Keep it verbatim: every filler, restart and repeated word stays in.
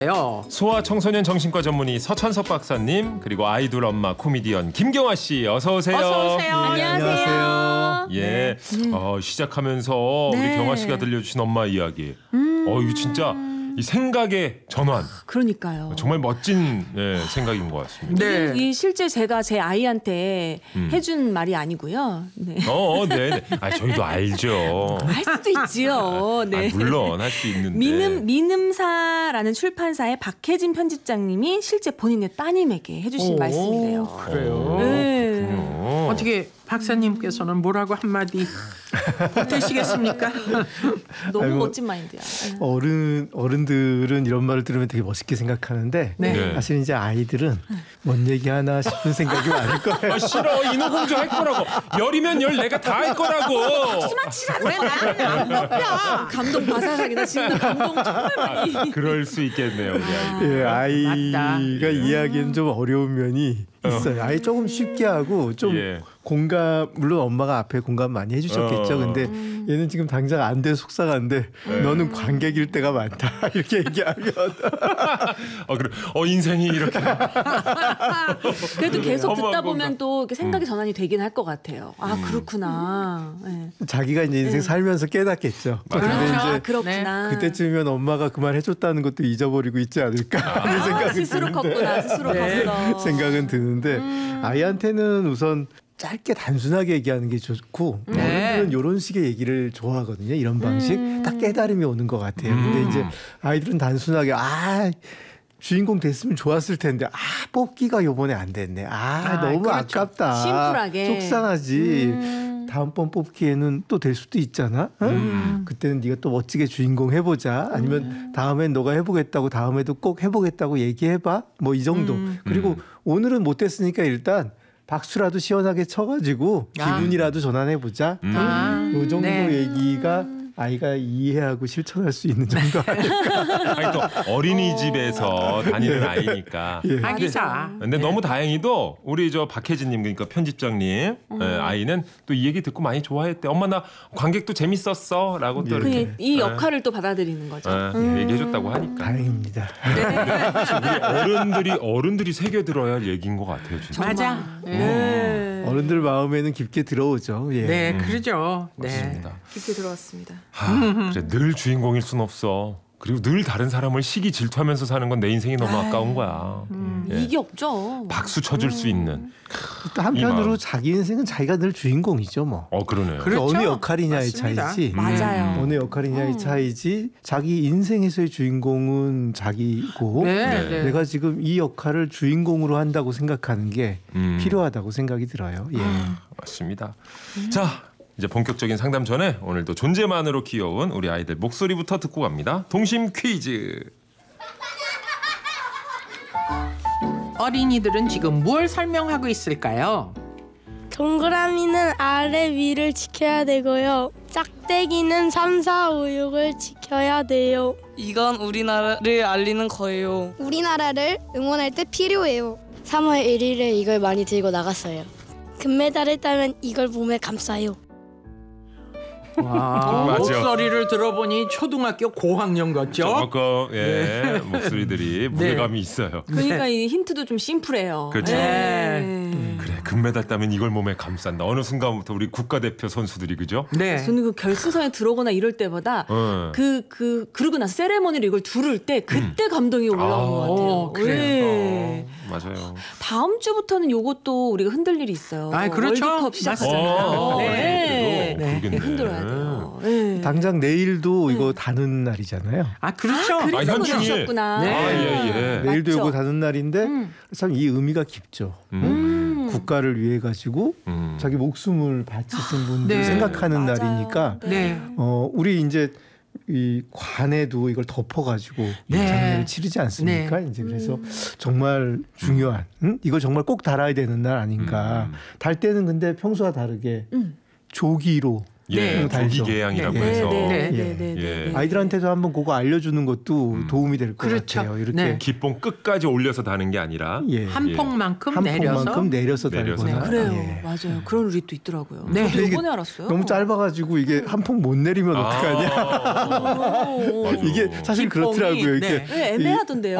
소아 청소년 정신과 전문의 서찬석 박사님, 그리고 아이돌 엄마 코미디언 김경아 씨, 어서 오세요. 어서 오세요. 네, 안녕하세요. 예, 네. 어, 시작하면서 네. 우리 경아 씨가 들려주신 엄마 이야기. 음. 어, 이거 진짜 이 생각의 전환. 그러니까요. 정말 멋진 예, 생각인 것 같습니다. 네. 이 실제 제가 제 아이한테 음. 해준 말이 아니고요. 네. 어, 네, 네. 아, 저희도 알죠. 할 수도 있지요. 네. 아, 물론 할 수 있는데. 미ным 미음사라는 출판사의 박혜진 편집장님이 실제 본인의 따님에게 해주신 오, 말씀이래요. 그래요. 네. 그렇군요. 어떻게 박사님께서는 뭐라고 한마디 되시겠습니까? 너무 아이고, 멋진 마인드야. 네. 어른 어른들은 이런 말을 들으면 되게 멋있게 생각하는데 네. 네. 사실 이제 아이들은 뭔 얘기하나 싶은 생각이 많을 거예요. 아, 싫어. 인어공주 할 거라고. 열이면 열 내가 다 할 거라고. 왜 나는 안 먹냐? 감동 바사삭이다. 지금 감동 정말 많이. 그럴 수 있겠네요, 우리 아이. 예, 아이가 맞다. 이해하기엔 좀 어려운 면이 있어요. 아이 조금 쉽게 하고 좀 예. 공감, 물론 엄마가 앞에 공감 많이 해주셨겠죠. 어. 근데 얘는 지금 당장 안 돼 속상한데 너는 관객일 때가 많다 이렇게 얘기하면 어, 그래. 어, 인생이 이렇게. 그래도 계속 듣다 허무한 보면 건가? 또 이렇게 생각이 전환이 되긴 할 것 같아요. 아 그렇구나. 네. 자기가 이제 인생 살면서 깨닫겠죠. 근데 그렇죠. 아 이제 그렇구나. 그때쯤이면 엄마가 그 말 해줬다는 것도 잊어버리고 있지 않을까 하는 아, 생각은 스스로 드는데 컸구나. 스스로 네. 컸어. 생각은 드는데 음. 아이한테는 우선 짧게 단순하게 얘기하는 게 좋고 네. 어른들은 이런 식의 얘기를 좋아하거든요. 이런 방식 음. 딱 깨달음이 오는 것 같아요. 근데 이제 아이들은 단순하게 아 주인공 됐으면 좋았을 텐데 아 뽑기가 요번에 안 됐네. 아, 아, 너무 그렇죠. 아깝다. 심플하게. 속상하지. 음. 다음번 뽑기에는 또 될 수도 있잖아. 응? 음. 그때는 네가 또 멋지게 주인공 해보자. 아니면 다음엔 너가 해보겠다고 다음에도 꼭 해보겠다고 얘기해봐. 뭐 이 정도. 음. 그리고 오늘은 못했으니까 일단 박수라도 시원하게 쳐가지고 아. 기분이라도 전환해보자. 음. 아, 이 정도 네. 얘기가 아이가 이해하고 실천할 수 있는 정도 아닐까. 아니, 또 어린이집에서 다니는 아이니까. 예. 아기자. 근데 너무 다행히도 우리 저 박혜진님, 그러니까 편집장님 예, 아이는 또 이 얘기 듣고 많이 좋아했대. 엄마 나 관객도 재밌었어라고 또 예. 이렇게 그 이 역할을 또 받아들이는 거죠. 예, 얘기해줬다고 하니까. 다행입니다. 우리 어른들이 어른들이 새겨 들어야 할 얘기인 것 같아요, 진짜. 맞아. 네. 어른들 마음에는 깊게 들어오죠. 예. 네, 음. 그러죠. 네. 맞습니다. 깊게 들어왔습니다. 하, 그래, 늘 주인공일 순 없어. 그리고 늘 다른 사람을 시기 질투하면서 사는 건 내 인생이 너무 아유. 아까운 거야. 음, 예. 이게 없죠. 박수 쳐줄 수 있는. 또 이 한편으로 마음. 자기 인생은 자기가 늘 주인공이죠. 뭐. 어 그러네요. 그렇죠. 어느 역할이냐의 맞습니다. 차이지. 맞아요. 어느 역할이냐의 음. 차이지. 자기 인생에서의 주인공은 자기고 네, 네. 네. 내가 지금 이 역할을 주인공으로 한다고 생각하는 게 음. 필요하다고 생각이 들어요. 예. 맞습니다. 자, 이제 본격적인 상담 전에 오늘도 존재만으로 귀여운 우리 아이들 목소리부터 듣고 갑니다. 동심 퀴즈. 어린이들은 지금 뭘 설명하고 있을까요? 동그라미는 아래 위를 지켜야 되고요. 짝대기는 삼, 사, 오, 육을 지켜야 돼요. 이건 우리나라를 알리는 거예요. 우리나라를 응원할 때 필요해요. 삼월 일일에 이걸 많이 들고 나갔어요. 금메달을 따면 이걸 몸에 감싸요. 와, 맞아. 목소리를 들어보니 초등학교 고학년 같죠? 조금 예, 목소리들이 무게감이 있어요. 그러니까 이 힌트도 좀 심플해요. 그렇죠. 네. 그래, 금메달 따면 이걸 몸에 감싼다. 어느 순간부터 우리 국가대표 선수들이 그죠? 네. 저는 그 결승선에 들어오거나 이럴 때보다 어. 그, 그, 그러고 나서 세레머니를 이걸 두를 때 그때 감동이 올라온 아, 것 같아요. 오, 그래요? 네. 어, 맞아요. 다음 주부터는 요것도 우리가 흔들 일이 있어요. 아, 그렇죠. 월드컵 시작하잖아요. 어, 네. 네. 그래도 네. 그러겠네. 흔들어야 돼요. 네. 당장 내일도 이거 다는 날이잖아요. 아, 그렇죠. 아, 그래서 아, 현충일. 그러셨구나. 네. 아, 예, 예. 내일도 맞죠? 이거 다는 날인데 음. 참 이 의미가 깊죠. 음. 음. 국가를 위해 가지고 음. 자기 목숨을 바치신 분들 네. 생각하는 맞아요. 날이니까 네. 어 우리 이제 이 관에도 이걸 덮어가지고 네. 장례를 치르지 않습니까? 네. 이제 그래서 정말 중요한 응? 이거 정말 꼭 달아야 되는 날 아닌가. 음. 달 때는 근데 평소와 다르게 음. 조기로 예, 네. 조기 개양이라고 네, 해서 네, 네, 네. 네, 네, 예. 네. 아이들한테도 한번 그거 알려주는 것도 음. 도움이 될 것 그렇죠. 같아요. 이렇게 네. 기뽕 끝까지 올려서 다는 게 아니라 예. 한 예. 폭만큼 한 내려서 폭만큼 내려서 내려서 달거나. 그래요. 예. 맞아요. 그런 룰이 또 있더라고요. 네. 저도 이게 이번에 알았어요. 너무 짧아가지고 이게 한 폭 못 내리면 어떡하냐. 아, 오. 맞아. 이게 사실 기뽕이, 그렇더라고요. 이렇게 네. 네, 애매하던데요.